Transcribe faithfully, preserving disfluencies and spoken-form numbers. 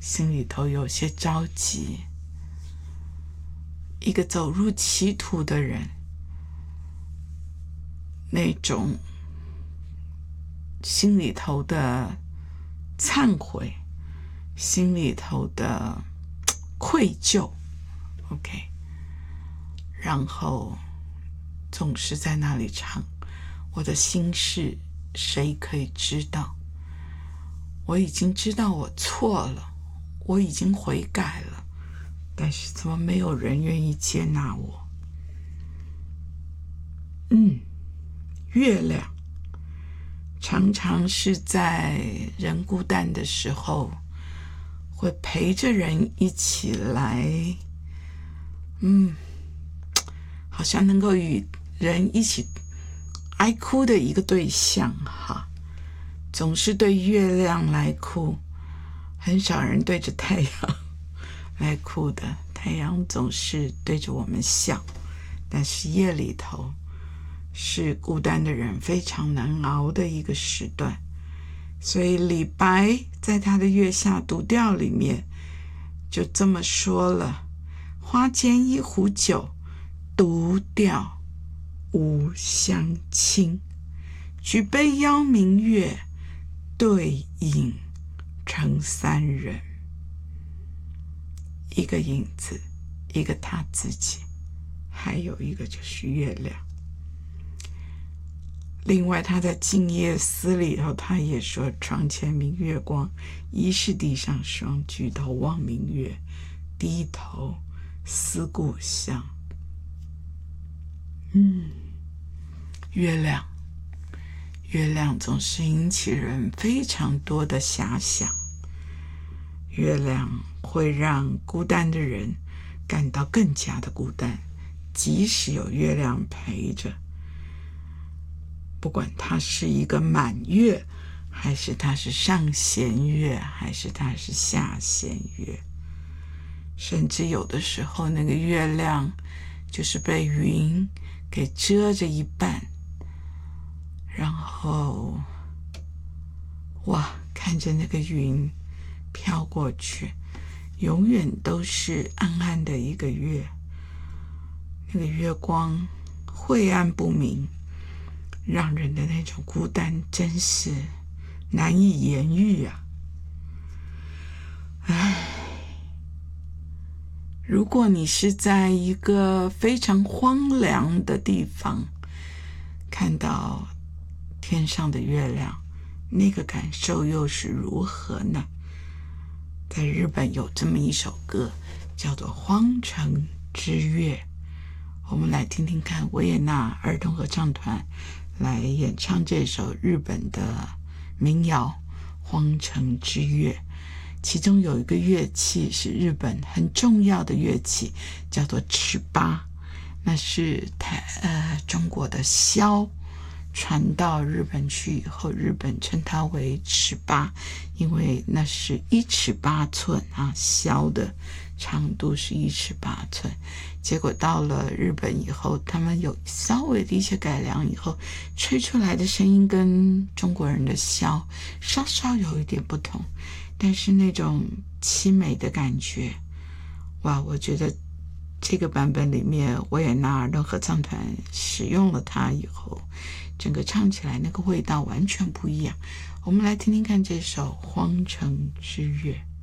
心里头有些着急。一个走入歧途的人，那种心里头的忏悔，心里头的愧疚 OK， 然后总是在那里唱，我的心事谁可以知道？我已经知道我错了，我已经悔改了，但是怎么没有人愿意接纳我？嗯，月亮常常是在人孤单的时候，会陪着人一起来，嗯，好像能够与人一起哀哭的一个对象哈。总是对月亮来哭，很少人对着太阳来哭的。太阳总是对着我们笑，但是夜里头是孤单的人非常难熬的一个时段。所以李白在他的月下独调里面就这么说了：花间一壶酒，独钓无相亲。举杯邀明月，对影成三人。一个影子，一个他自己，还有一个就是月亮。另外他在《静夜思》里头他也说：床前明月光，疑是地上霜。举头望明月，低头思故乡。嗯，月亮月亮总是引起人非常多的遐想，月亮会让孤单的人感到更加的孤单，即使有月亮陪着，不管它是一个满月，还是它是上弦月，还是它是下弦月，甚至有的时候那个月亮就是被云给遮着一半，然后哇，看着那个云飘过去，永远都是暗暗的一个月，那个月光晦暗不明，让人的那种孤单真是难以言喻啊。唉，如果你是在一个非常荒凉的地方看到天上的月亮，那个感受又是如何呢？在日本有这么一首歌叫做《荒城之月》，我们来听听看维也纳儿童合唱团来演唱这首日本的民谣《荒城之月》。其中有一个乐器是日本很重要的乐器，叫做尺八，那是台呃中国的箫传到日本去以后，日本称它为尺八，因为那是一尺八寸啊，箫的长度是一尺八寸。结果到了日本以后，他们有稍微的一些改良以后，吹出来的声音跟中国人的箫稍稍有一点不同，但是那种凄美的感觉，哇，我觉得这个版本里面维也纳儿童合唱团使用了它以后，整个唱起来那个味道完全不一样。我们来听听看这首《荒城之月》。